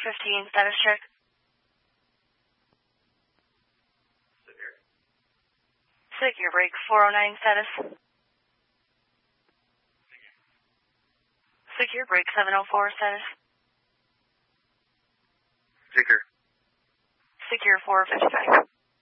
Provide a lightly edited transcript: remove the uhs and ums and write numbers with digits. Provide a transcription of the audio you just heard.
15 status check. Secure break 409 status. Secure break 704 status. Secure. Secure 455.